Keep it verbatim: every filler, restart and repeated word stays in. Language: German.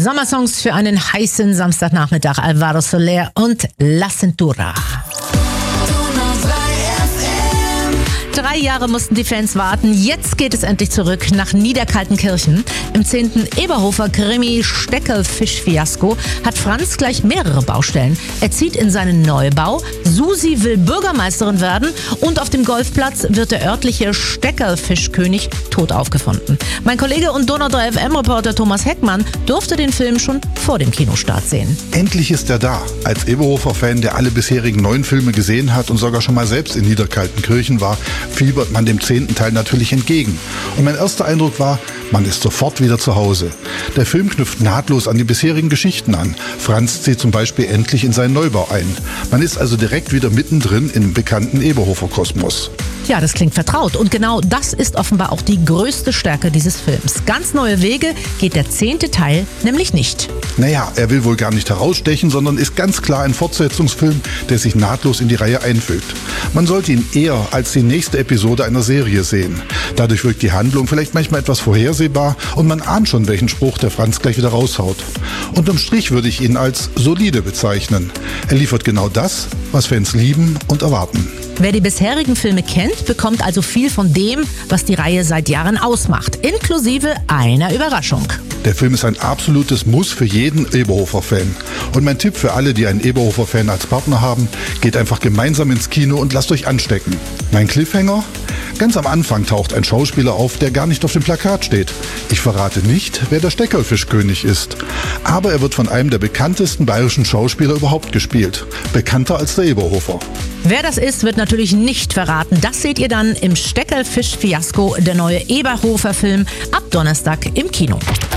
Sommersongs für einen heißen Samstagnachmittag. Alvaro Soler und La Cintura. Drei Jahre mussten die Fans warten. Jetzt geht es endlich zurück nach Niederkaltenkirchen. Im zehnten Eberhofer-Krimi Steckelfisch-Fiasko hat Franz gleich mehrere Baustellen. Er zieht in seinen Neubau, Susi will Bürgermeisterin werden und auf dem Golfplatz wird der örtliche Steckelfischkönig tot aufgefunden. Mein Kollege und Donau drei F M-Reporter Thomas Heckmann durfte den Film schon vor dem Kinostart sehen. Endlich ist er da. Als Eberhofer-Fan, der alle bisherigen neun Filme gesehen hat und sogar schon mal selbst in Niederkaltenkirchen war, fiebert man dem zehnten Teil natürlich entgegen. Und mein erster Eindruck war, man ist sofort wieder zu Hause. Der Film knüpft nahtlos an die bisherigen Geschichten an. Franz zieht zum Beispiel endlich in seinen Neubau ein. Man ist also direkt wieder mittendrin im bekannten Eberhofer-Kosmos. Ja, das klingt vertraut. Und genau das ist offenbar auch die größte Stärke dieses Films. Ganz neue Wege geht der zehnte Teil nämlich nicht. Naja, er will wohl gar nicht herausstechen, sondern ist ganz klar ein Fortsetzungsfilm, der sich nahtlos in die Reihe einfügt. Man sollte ihn eher als die nächste Episode einer Serie sehen. Dadurch wirkt die Handlung vielleicht manchmal etwas vorhersehbar und man ahnt schon, welchen Spruch der Franz gleich wieder raushaut. Unterm Strich würde ich ihn als solide bezeichnen. Er liefert genau das, was Fans lieben und erwarten. Wer die bisherigen Filme kennt, bekommt also viel von dem, was die Reihe seit Jahren ausmacht, inklusive einer Überraschung. Der Film ist ein absolutes Muss für jeden Eberhofer-Fan. Und mein Tipp für alle, die einen Eberhofer-Fan als Partner haben, geht einfach gemeinsam ins Kino und lasst euch anstecken. Mein Cliffhanger? Ganz am Anfang taucht ein Schauspieler auf, der gar nicht auf dem Plakat steht. Ich verrate nicht, wer der Steckelfischkönig ist. Aber er wird von einem der bekanntesten bayerischen Schauspieler überhaupt gespielt. Bekannter als der Eberhofer. Wer das ist, wird natürlich nicht verraten. Das seht ihr dann im Steckelfisch-Fiasko, der neue Eberhofer-Film, ab Donnerstag im Kino.